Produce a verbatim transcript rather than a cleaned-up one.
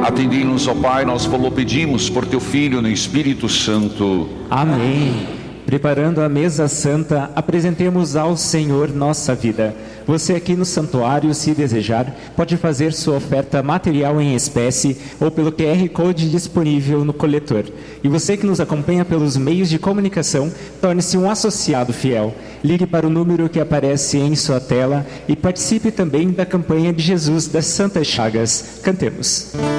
Atendei-nos, ó Pai, nós vos pedimos por teu Filho no Espírito Santo. Amém. Preparando a mesa santa, apresentemos ao Senhor nossa vida. Você aqui no santuário, se desejar, pode fazer sua oferta material em espécie ou pelo Q R Code disponível no coletor. E você que nos acompanha pelos meios de comunicação, torne-se um associado fiel. Ligue para o número que aparece em sua tela e participe também da campanha de Jesus das Santas Chagas. Cantemos.